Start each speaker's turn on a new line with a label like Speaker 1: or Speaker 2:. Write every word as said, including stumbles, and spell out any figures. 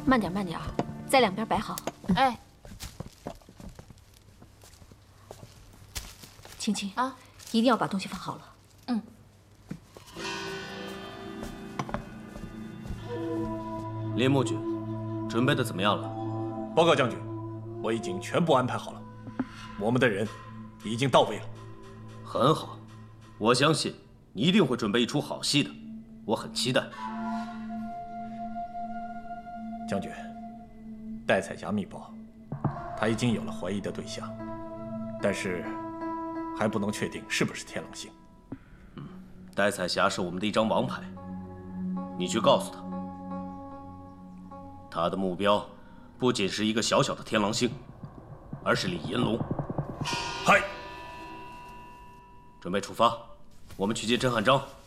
Speaker 1: 慢点，慢点，在两边摆好。
Speaker 2: 哎，
Speaker 1: 青青
Speaker 2: 啊，
Speaker 1: 一定要把东西放好了。
Speaker 2: 嗯。
Speaker 3: 林木君，准备的怎么样了？
Speaker 4: 报告将军，我已经全部安排好了，我们的人已经到位了。
Speaker 3: 很好，我相信你一定会准备一出好戏的，我很期待。
Speaker 4: 将军，戴彩霞密报，他已经有了怀疑的对象，但是还不能确定是不是天狼星。
Speaker 3: 嗯，戴彩霞是我们的一张王牌，你去告诉他。 他的目标不仅是一个小小的天狼星，而是李银龙。
Speaker 4: 嗨，
Speaker 3: 准备出发，我们去接甄汉章。